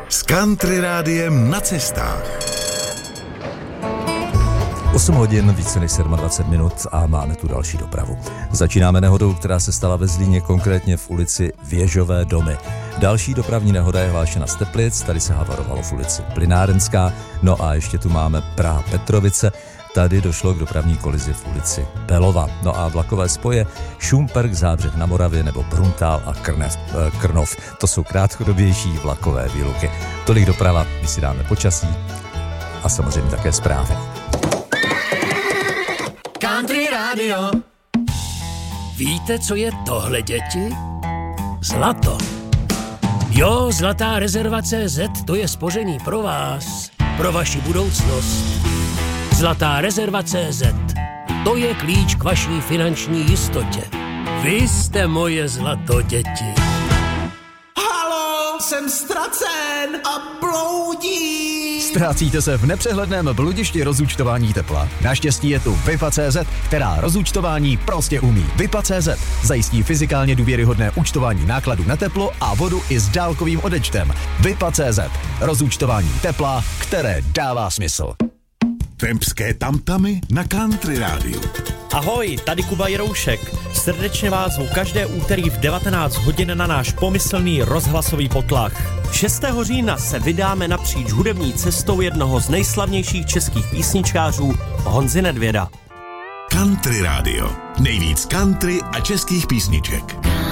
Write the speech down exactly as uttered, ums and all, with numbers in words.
S Country Rádiem na cestách. osm hodin, více než dvacet sedm minut a máme tu další dopravu. Začínáme nehodou, která se stala ve Zlíně, konkrétně v ulici Věžové domy. Další dopravní nehoda je hlášena z Teplic, tady se havarovalo v ulici Plynárenská, no a ještě tu máme Praha-Petrovice, tady došlo k dopravní kolizi v ulici Belova. No a vlakové spoje Šumperk, Zábřeh na Moravě nebo Bruntál a Krnev, Krnov. To jsou krátkodobější vlakové výluky. Tolik doprava, my si dáme počasí a samozřejmě také zprávy. Country Radio. Víte, co je tohle, děti? Zlato. Jo, Zlatá rezerva tečka cé zet, to je spoření pro vás, pro vaši budoucnost. Zlatá rezerva tečka cé zet, to je klíč k vaší finanční jistotě. Vy jste moje zlato, děti. Halo, jsem ztracen a bloudím. Ztrácíte se v nepřehledném bludišti rozúčtování tepla. Naštěstí je tu Vipa tečka cé zet, která rozúčtování prostě umí. Vipa tečka cé zet zajistí fyzikálně důvěryhodné účtování nákladů na teplo a vodu i s dálkovým odečtem. Vipa tečka cé zet. Rozúčtování tepla, které dává smysl. Tempské tamtamy na Country Rádiu. Ahoj, tady Kuba Jiroušek. Srdečně vás zvu každé úterý v devatenáct hodin na náš pomyslný rozhlasový potlach. šestého října se vydáme napříč hudební cestou jednoho z nejslavnějších českých písničkářů, Honzy Nedvěda. Country Radio. Nejvíc country a českých písniček.